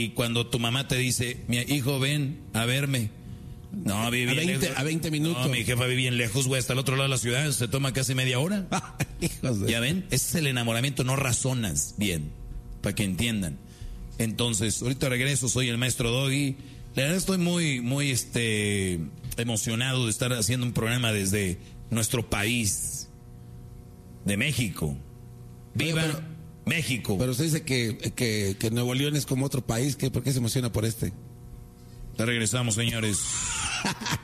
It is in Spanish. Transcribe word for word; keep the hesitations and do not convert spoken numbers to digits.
y cuando tu mamá te dice, mi hijo, ven a verme. No, vive bien lejos. A veinte minutos. No, mi jefa vive bien lejos, güey, hasta el otro lado de la ciudad, se toma casi media hora. Hijos de... Ya ven, ese es el enamoramiento, no razonas bien, para que entiendan. Entonces, ahorita regreso, soy el maestro Doggy. La verdad estoy muy, muy este, emocionado de estar haciendo un programa desde nuestro país, de México. ¡Viva Oye, pero, México! Pero usted dice que, que, que Nuevo León es como otro país, ¿qué? ¿Por qué se emociona por este? Ya regresamos, señores.